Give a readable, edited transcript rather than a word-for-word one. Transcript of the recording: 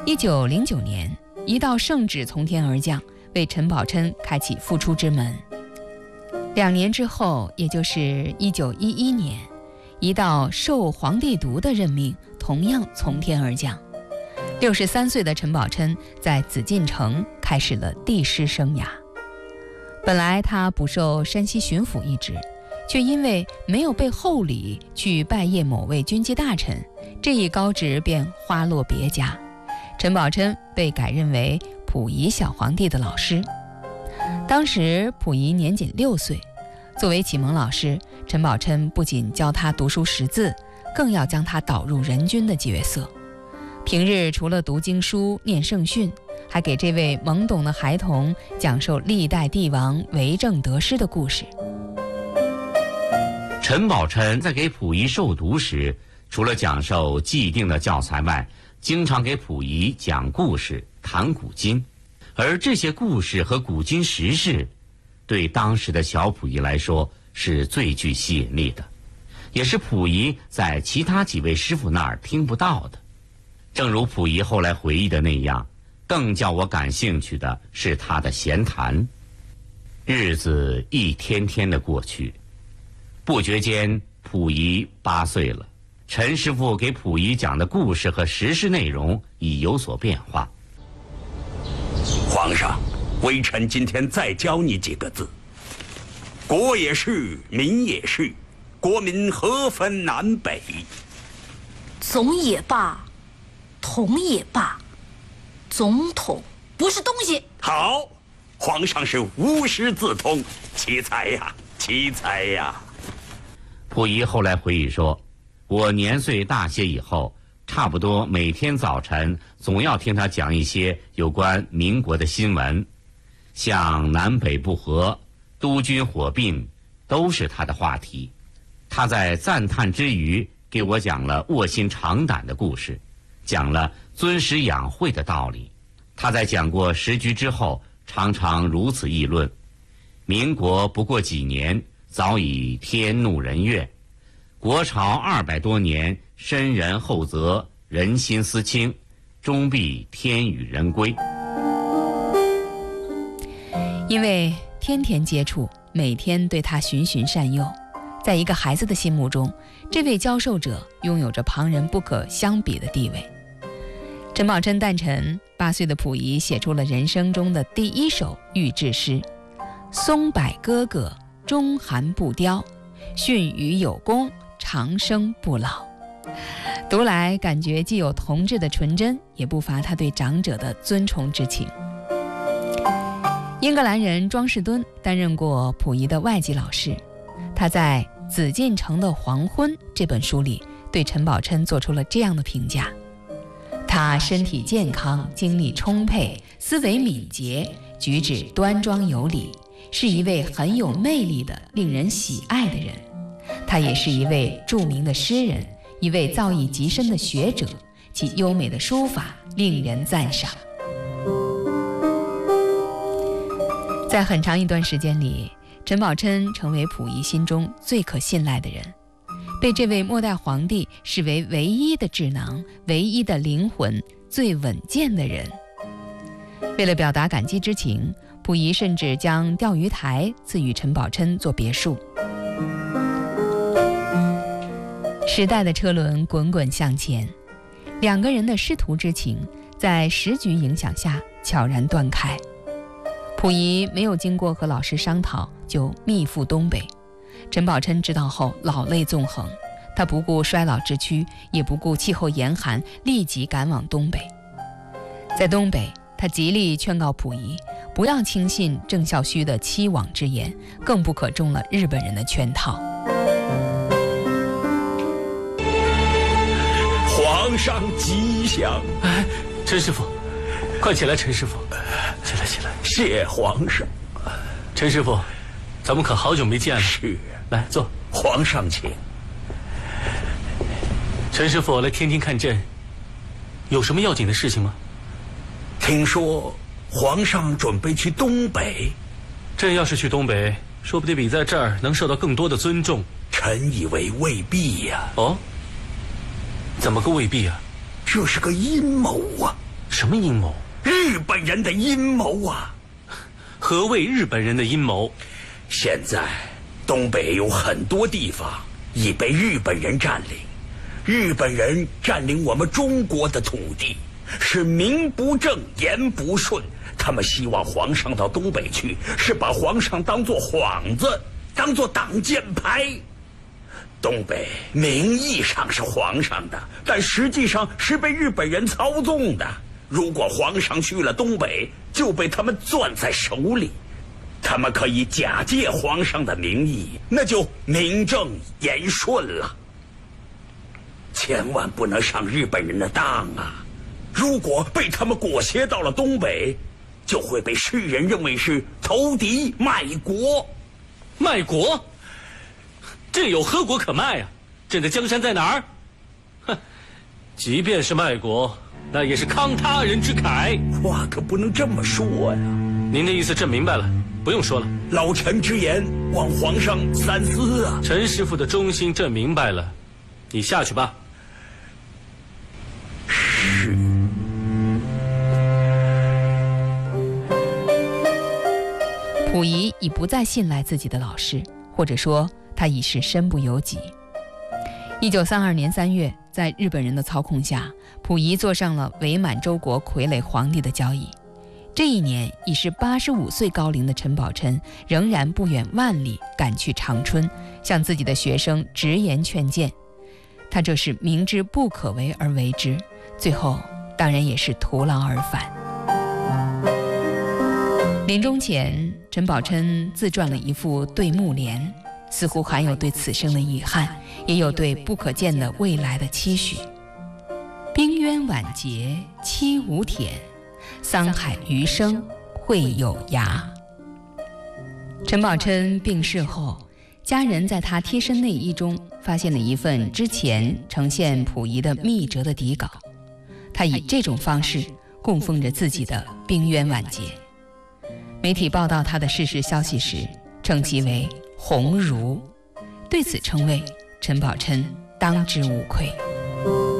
1909年，一道圣旨从天而降，为陈宝琛开启复出之门。2年之后，也就是1911年，一道授皇帝读的任命同样从天而降。63岁的陈宝琛在紫禁城开始了帝师生涯。本来他不受山西巡抚一职，却因为没有被厚礼去拜谒某位军机大臣，这一高职便花落别家。陈宝琛被改任为溥仪小皇帝的老师。当时溥仪年仅6岁，作为启蒙老师，陈宝琛不仅教他读书识字，更要将他导入人君的角色。平日除了读经书、念圣训，还给这位懵懂的孩童讲授历代帝王为政得失的故事。 陈宝琛在给溥仪授读时，除了讲授既定的教材外，经常给溥仪讲故事、谈古今。而这些故事和古今时事，对当时的小溥仪来说是最具吸引力的，也是溥仪在其他几位师傅那儿听不到的。正如溥仪后来回忆的那样，更叫我感兴趣的是他的闲谈。日子一天天的过去，不觉间溥仪8岁了。陈师傅给溥仪讲的故事和时事内容已有所变化。 皇上，微臣今天再教你几个字：国也是，民也是，国民何分南北？ 总也罢，统也罢，总统不是东西。 好，皇上是无师自通，奇才呀，奇才呀！ 溥仪后来回忆说，我年岁大些以后，差不多每天早晨总要听他讲一些有关民国的新闻，像南北不和、督军火并，都是他的话题。他在赞叹之余，给我讲了卧薪尝胆的故事，讲了尊师养慧的道理。他在讲过时局之后，常常如此议论：民国不过几年，早已天怒人怨，国朝200多年，深人厚泽，人心思清，终必天与人归。 因为天天接触，每天对他循循善诱，在一个孩子的心目中，这位教授者拥有着旁人不可相比的地位。陈宝琛诞辰，8岁的溥仪写出了人生中的第1首御制诗：松柏哥哥，中寒不凋，训语有功，长生不老。读来感觉既有童稚的纯真，也不乏他对长者的尊崇之情。英格兰人庄士敦担任过溥仪的外籍老师，他在《紫禁城的黄昏》这本书里对陈宝琛做出了这样的评价：他身体健康，精力充沛，思维敏捷，举止端庄有礼，是一位很有魅力的、令人喜爱的人。他也是一位著名的诗人，一位造诣极深的学者，其优美的书法令人赞赏。在很长一段时间里，陈宝琛成为溥仪心中最可信赖的人，被这位末代皇帝视为唯一的智囊、唯一的灵魂、最稳健的人。为了表达感激之情，溥仪甚至将钓鱼台赐予陈宝琛做别墅。时代的车轮滚滚向前，2个人的师徒之情在时局影响下悄然断开。溥仪没有经过和老师商讨就密赴东北，陈宝琛知道后老泪纵横，他不顾衰老之躯，也不顾气候严寒，立即赶往东北。在东北，他极力劝告溥仪不要轻信郑孝胥的欺罔之言，更不可中了日本人的圈套。 皇上吉祥！ 哎，陈师傅，快起来！陈师傅，起来起来！ 谢皇上。 陈师傅，咱们可好久没见了。 是， 来坐。 皇上请。 陈师傅来天津看朕，有什么要紧的事情吗？ 听说皇上准备去东北。 朕要是去东北，说不定比在这儿能受到更多的尊重。 臣以为未必呀。 哦，怎么个未必啊？ 这是个阴谋啊！ 什么阴谋？ 日本人的阴谋啊！ 何谓日本人的阴谋？ 现在东北有很多地方已被日本人占领，日本人占领我们中国的土地，是名不正言不顺。他们希望皇上到东北去，是把皇上当作幌子，当作挡箭牌。东北名义上是皇上的，但实际上是被日本人操纵的。如果皇上去了东北，就被他们攥在手里。他们可以假借皇上的名义，那就名正言顺了。千万不能上日本人的当啊！如果被他们裹挟到了东北，就会被世人认为是投敌卖国。 卖国？朕有何国可卖啊？朕的江山在哪儿？哼，即便是卖国，那也是慷他人之慨。 话可不能这么说呀！ 您的意思朕明白了，不用说了。 老臣之言，望皇上三思啊！ 陈师傅的忠心朕明白了，你下去吧。 是。 溥仪已不再信赖自己的老师，或者说他已是身不由己。1932年3月，在日本人的操控下，溥仪坐上了伪满洲国傀儡皇帝的交椅。这一年，已是85岁高龄的陈宝琛仍然不远万里赶去长春，向自己的学生直言劝谏。他这是明知不可为而为之，最后当然也是徒劳而返。临终前，陈宝琛自撰了一副对幕联，似乎含有对此生的遗憾，也有对不可见的未来的期许。冰渊晚节期无舔，桑海余生会有涯。陈宝琛病逝后，家人在他贴身内衣中发现了一份之前呈现溥仪的密折的底稿，他以这种方式供奉着自己的冰渊晚节。媒体报道他的逝世消息时，称其为鸿儒，对此称谓陈宝琛当之无愧。